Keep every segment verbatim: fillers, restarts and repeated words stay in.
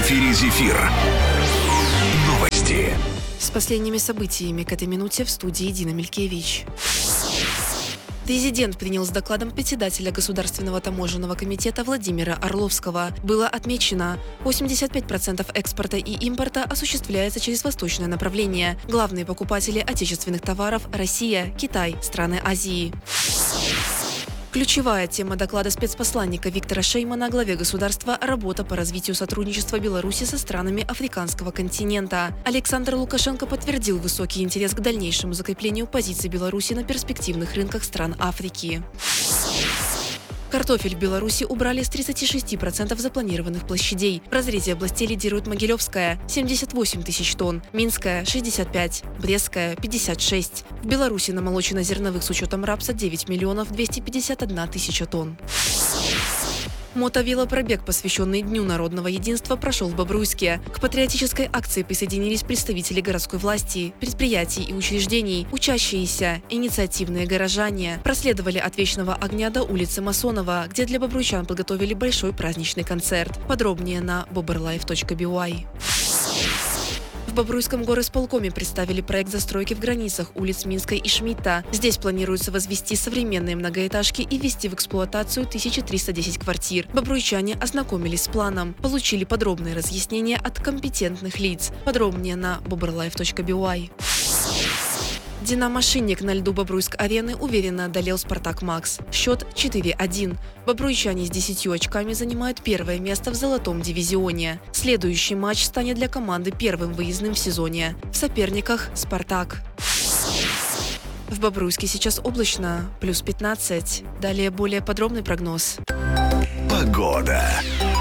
эфире «Зефир». Новости. С последними событиями к этой минуте в студии Дина Мелькевич. Президент принял с докладом председателя Государственного таможенного комитета Владимира Орловского. Было отмечено, восемьдесят пять процентов экспорта и импорта осуществляется через восточное направление. Главные покупатели отечественных товаров – Россия, Китай, страны Азии. Ключевая тема доклада спецпосланника Виктора Шеймана главе государства – работа по развитию сотрудничества Беларуси со странами африканского континента. Александр Лукашенко подтвердил высокий интерес к дальнейшему закреплению позиций Беларуси на перспективных рынках стран Африки. Картофель в Беларуси убрали с тридцати шести процентов запланированных площадей. В разрезе областей лидирует Могилевская – семьдесят восемь тысяч тонн, Минская – шестьдесят пять, Брестская – пятьдесят шесть. В Беларуси намолочено зерновых с учетом рапса девять миллионов двести пятьдесят одна тысяча тонн. Мотовелопробег, посвященный Дню народного единства, прошел в Бобруйске. К патриотической акции присоединились представители городской власти, предприятий и учреждений, учащиеся, инициативные горожане. Проследовали от Вечного огня до улицы Масонова, где для бобруйчан подготовили большой праздничный концерт. Подробнее на бобрлайф точка би уай. В Бобруйском горисполкоме представили проект застройки в границах улиц Минской и Шмидта. Здесь планируется возвести современные многоэтажки и ввести в эксплуатацию тысячу триста десять квартир. Бобруйчане ознакомились с планом, получили подробные разъяснения от компетентных лиц. Подробнее на бобрлайф точка би уай. «Динамо-Шинник» на льду Бобруйск-арены уверенно одолел «Спартак Макс». Счет четыре один. Бобруйчане с десятью очками занимают первое место в золотом дивизионе. Следующий матч станет для команды первым выездным в сезоне. В соперниках «Спартак». В Бобруйске сейчас облачно, плюс пятнадцать. Далее более подробный прогноз. Погода.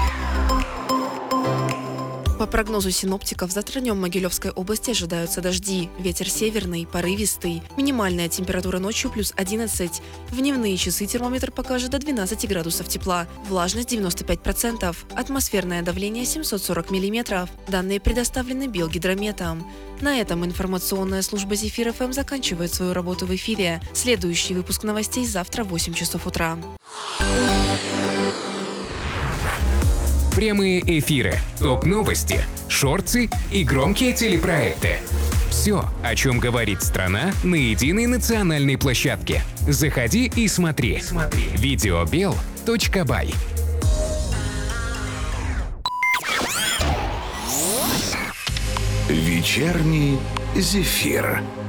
По прогнозу синоптиков, завтра днем в Могилевской области ожидаются дожди. Ветер северный, порывистый. Минимальная температура ночью плюс одиннадцать. В дневные часы термометр покажет до двенадцати градусов тепла. Влажность девяносто пять процентов. Атмосферное давление семьсот сорок миллиметров. Данные предоставлены Белгидрометом. На этом информационная служба «Зефир эф эм» заканчивает свою работу в эфире. Следующий выпуск новостей завтра в восемь часов утра. Прямые эфиры, топ-новости, шорты и громкие телепроекты. Все, о чем говорит страна на единой национальной площадке. Заходи и смотри. видеобел точка бай. Вечерний «Зефир».